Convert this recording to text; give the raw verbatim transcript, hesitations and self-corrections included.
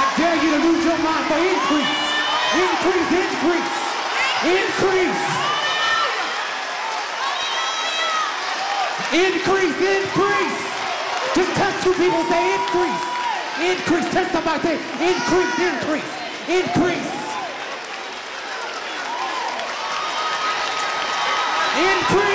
Dare you to lose your mind for increase. Increase, increase, increase. Increase, increase. Just touch two people, say increase. Increase, touch somebody, say increase, increase, increase. Increase.